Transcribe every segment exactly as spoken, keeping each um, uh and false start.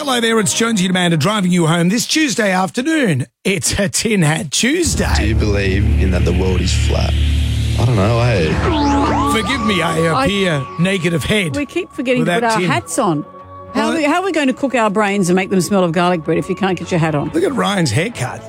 Hello there, it's Jonesy and Amanda driving you home this Tuesday afternoon. It's a Tin Hat Tuesday. Do you believe in that the world is flat? I don't know, eh? Forgive me, I appear I, naked of head. We keep forgetting to put our tin. hats on. How, Well, are we, how are we going to cook our brains and make them smell of garlic bread if you can't get your hat on? Look at Ryan's haircut.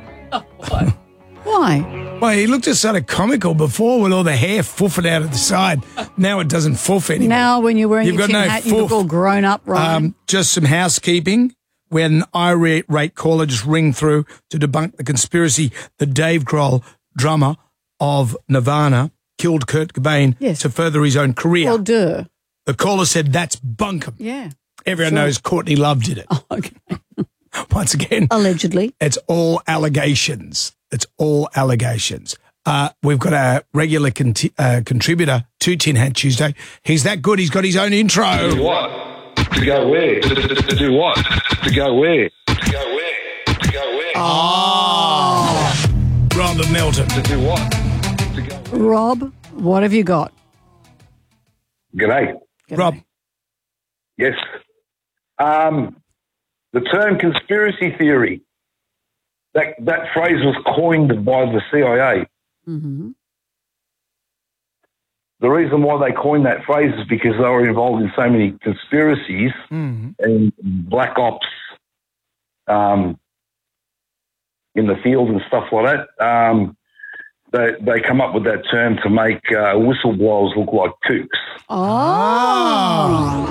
Why? Well, he looked just sort of comical before with all the hair foofing out of the side. Now it doesn't foof anymore. Now when you're wearing You've your got tin no hat, you look foof. all grown up, Ryan. Um, just some housekeeping. We had an irate caller just ring through to debunk the conspiracy that Dave Grohl, drummer of Nirvana, killed Kurt Cobain Yes. to further his own career. well, duh. The caller said that's bunkum. Yeah. Everyone Sure. knows Courtney Love did it. Okay. Once again, Allegedly. it's all allegations. It's all allegations. Uh, we've got a regular conti- uh, contributor to Tin Hat Tuesday. He's that good. He's got his own intro. To do what? To go where? To, to, to do what? To go where? To go where? To go where? Oh, Robert Melton. To do what? To go where? Rob, what have you got? G'day. G'day. Rob. Yes. Um, the term conspiracy theory, that, that phrase was coined by the C I A. Mm-hmm. The reason why they coined that phrase is because they were involved in so many conspiracies Mm-hmm. and black ops um, in the field and stuff like that. Um, they, they come up with that term to make uh, whistleblowers look like kooks. Oh.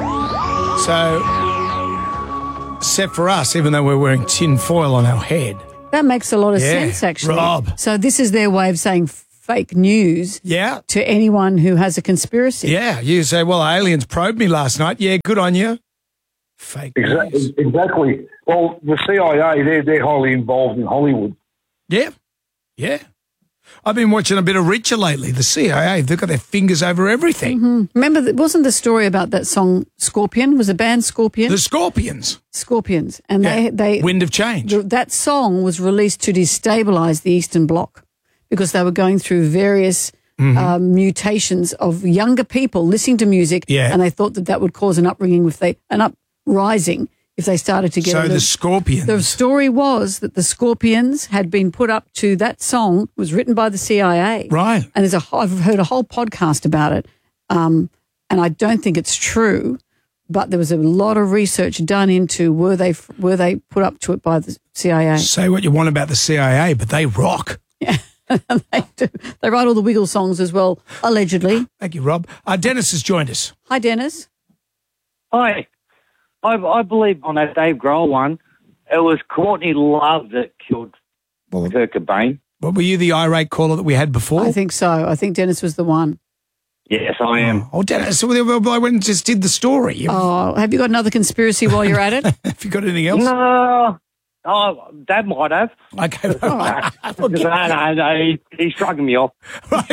So, except for us, even though we're wearing tin foil on our head. That makes a lot of Yeah, sense, actually. Rob. So this is their way of saying fake news Yeah. to anyone who has a conspiracy. Yeah. You say, well, aliens probed me last night. Yeah, good on you. Fake Exactly. news. Exactly. Well, the C I A, they're, they're highly involved in Hollywood. Yeah. Yeah. I've been watching a bit of Reacher lately. The C I A, they've got their fingers over everything. Mm-hmm. Remember, that wasn't the story about that song Scorpion? Was the band Scorpion? The Scorpions. Scorpions. And Yeah. they, they Wind of Change. th- that song was released to destabilize the Eastern Bloc because they were going through various um, mutations of younger people listening to music, Yeah. and they thought that that would cause an upbringing if they an uprising if they started to get. So a the little- Scorpions. The story was that the Scorpions had been put up to that song was written by the C I A, Right. and there's a I've heard a whole podcast about it, um, and I don't think it's true. But there was a lot of research done into were they were they put up to it by the C I A? Say what you want about the C I A, but they rock. they do. They write all the Wiggle songs as well, allegedly. Thank you, Rob. Uh, Dennis has joined us. Hi, Dennis. Hi. I, I believe on that Dave Grohl one, it was Courtney Love that killed Well, Kurt Cobain. what were you the irate caller that we had before? I think so. I think Dennis was the one. Yes, I am. Oh, Dennis, well, I went and just did the story. You- Oh, have you got another conspiracy while you're at it? Have you got anything else? No. Oh, Dad might have. Okay. All right. no, no, no, he, he's shrugging me off. Put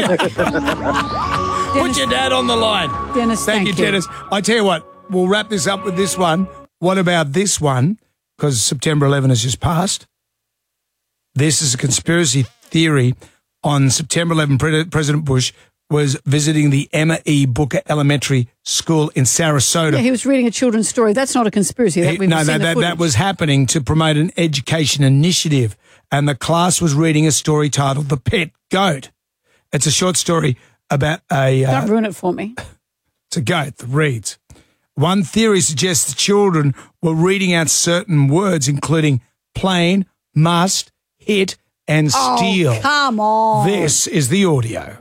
your dad on the line. Dennis, Thank, thank you, Dennis. I tell you what, we'll wrap this up with this one. What about this one? Because September eleventh has just passed. This is a conspiracy theory. On September eleventh, Pre- President Bush was visiting the Emma E. Booker Elementary School in Sarasota. Yeah, he was reading a children's story. That's not a conspiracy. That He- we've no, seen that, the that, footage. that was happening to promote an education initiative, and the class was reading a story titled The Pet Goat. It's a short story about a, uh, Don't ruin it for me. it's a goat that reads. One theory suggests the children were reading out certain words, including plain, must, hit, and steal. Oh, come on. This is the audio.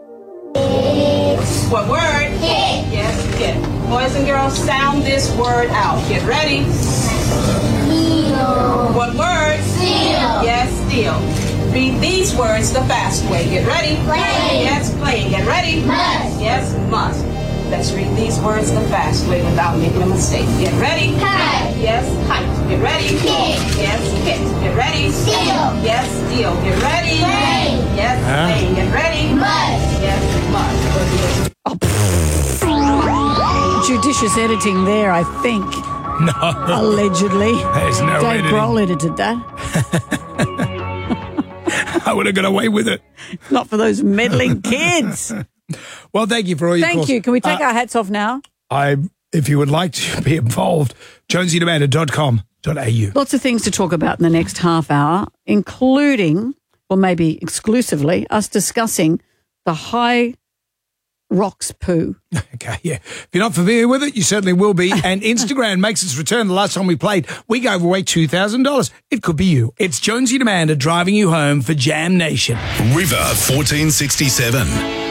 What word? Hit. Yes, hit. Boys and girls, sound this word out. Get ready. Steal. What word? Steal. Yes, steal. Read these words the fast way. Get ready. Play. Yes, play. Get ready. Must. Yes, must. Let's read these words the fast way without making a mistake. Get ready. Kite. Yes, kite. Get ready. Hit. Yes, hit. Get ready. Steal. Yes, steal. Get ready. Play. Yes, Huh? play. Get ready. Must. Yes, must. Judicious editing there, I think. No. Allegedly. There's no Dave editing. Grohl edited that. I would have got away with it. Not for those meddling kids. Well, thank you for all your Thank calls. you. Can we take Uh, our hats off now? I if you would like to be involved, jonesy and amanda dot com dot a u. Lots of things to talk about in the next half hour, including, or maybe exclusively, us discussing the High Rocks poo. Okay, yeah. If you're not familiar with it, you certainly will be. And Instagram makes its return. The last time we played, we gave away two thousand dollars. It could be you. It's Jonesy and Amanda driving you home for Jam Nation. River fourteen sixty-seven.